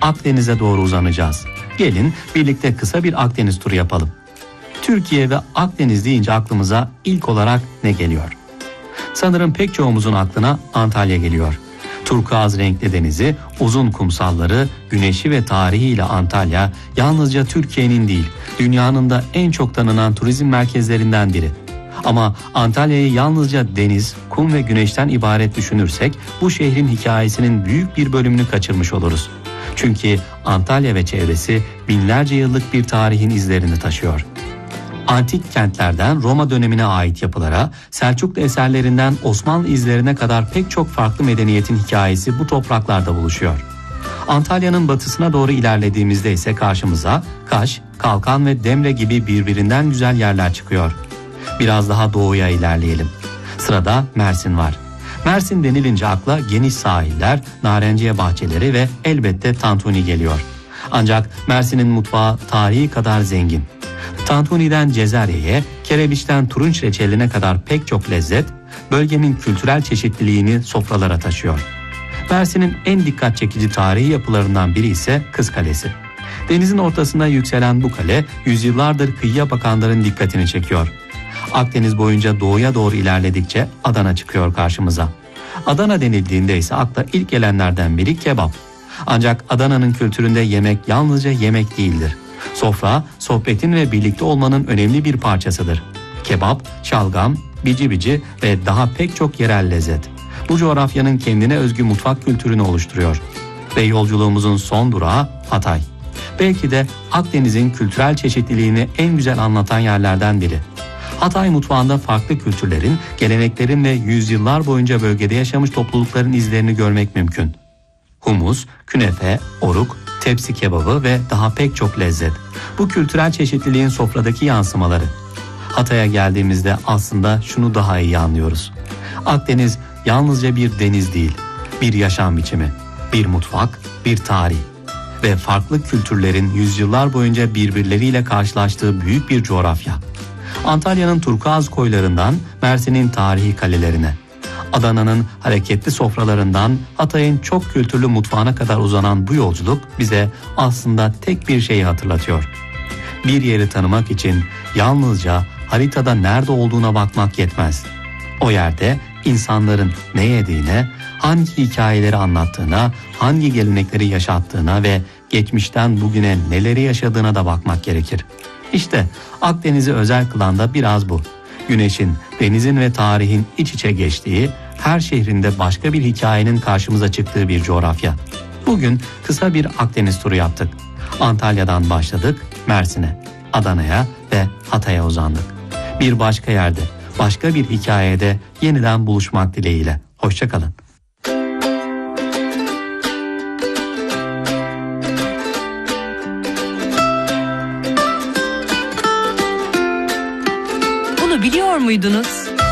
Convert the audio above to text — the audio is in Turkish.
Akdeniz'e doğru uzanacağız. Gelin birlikte kısa bir Akdeniz turu yapalım. Türkiye ve Akdeniz deyince aklımıza ilk olarak ne geliyor? Sanırım pek çoğumuzun aklına Antalya geliyor. Turkuaz renkli denizi, uzun kumsalları, güneşi ve tarihiyle Antalya yalnızca Türkiye'nin değil, dünyanın da en çok tanınan turizm merkezlerinden biri. Ama Antalya'yı yalnızca deniz, kum ve güneşten ibaret düşünürsek bu şehrin hikayesinin büyük bir bölümünü kaçırmış oluruz. Çünkü Antalya ve çevresi binlerce yıllık bir tarihin izlerini taşıyor. Antik kentlerden Roma dönemine ait yapılara, Selçuklu eserlerinden Osmanlı izlerine kadar pek çok farklı medeniyetin hikayesi bu topraklarda buluşuyor. Antalya'nın batısına doğru ilerlediğimizde ise karşımıza Kaş, Kalkan ve Demre gibi birbirinden güzel yerler çıkıyor. Biraz daha doğuya ilerleyelim. Sırada Mersin var. Mersin denilince akla geniş sahiller, narenciye bahçeleri ve elbette tantuni geliyor. Ancak Mersin'in mutfağı tarihi kadar zengin. Tantuni'den Cezerye'ye, kerebiçten turunç reçeline kadar pek çok lezzet, bölgenin kültürel çeşitliliğini sofralara taşıyor. Mersin'in en dikkat çekici tarihi yapılarından biri ise Kız Kalesi. Denizin ortasında yükselen bu kale, yüzyıllardır kıyıya bakanların dikkatini çekiyor. Akdeniz boyunca doğuya doğru ilerledikçe Adana çıkıyor karşımıza. Adana denildiğinde ise akla ilk gelenlerden biri kebap. Ancak Adana'nın kültüründe yemek yalnızca yemek değildir. Sofra, sohbetin ve birlikte olmanın önemli bir parçasıdır. Kebap, şalgam, bici bici ve daha pek çok yerel lezzet. Bu coğrafyanın kendine özgü mutfak kültürünü oluşturuyor. Ve yolculuğumuzun son durağı Hatay. Belki de Akdeniz'in kültürel çeşitliliğini en güzel anlatan yerlerden biri. Hatay mutfağında farklı kültürlerin, geleneklerin ve yüzyıllar boyunca bölgede yaşamış toplulukların izlerini görmek mümkün. Humus, künefe, oruk, tepsi kebabı ve daha pek çok lezzet. Bu kültürel çeşitliliğin sofradaki yansımaları. Hatay'a geldiğimizde aslında şunu daha iyi anlıyoruz. Akdeniz yalnızca bir deniz değil, bir yaşam biçimi, bir mutfak, bir tarih ve farklı kültürlerin yüzyıllar boyunca birbirleriyle karşılaştığı büyük bir coğrafya. Antalya'nın turkuaz koylarından Mersin'in tarihi kalelerine, Adana'nın hareketli sofralarından Hatay'ın çok kültürlü mutfağına kadar uzanan bu yolculuk bize aslında tek bir şeyi hatırlatıyor. Bir yeri tanımak için yalnızca haritada nerede olduğuna bakmak yetmez. O yerde insanların ne yediğine, hangi hikayeleri anlattığına, hangi gelenekleri yaşattığına ve geçmişten bugüne neleri yaşadığına da bakmak gerekir. İşte Akdeniz'i özel kılan da biraz bu. Güneşin, denizin ve tarihin iç içe geçtiği, her şehrinde başka bir hikayenin karşımıza çıktığı bir coğrafya. Bugün kısa bir Akdeniz turu yaptık. Antalya'dan başladık, Mersin'e, Adana'ya ve Hatay'a uzandık. Bir başka yerde, başka bir hikayede yeniden buluşmak dileğiyle. Hoşça kalın. Bunu biliyor muydunuz?